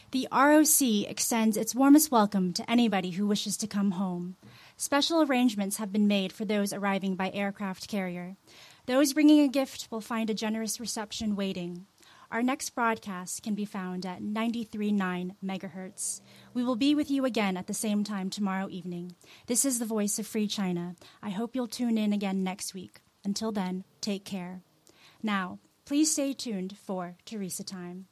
The ROC extends its warmest welcome to anybody who wishes to come home. Special arrangements have been made for those arriving by aircraft carrier. Those bringing a gift will find a generous reception waiting. Our next broadcast can be found at 93.9 megahertz. We will be with you again at the same time tomorrow evening. This is the Voice of Free China. I hope you'll tune in again next week. Until then, take care. Now, please stay tuned for Teresa Time.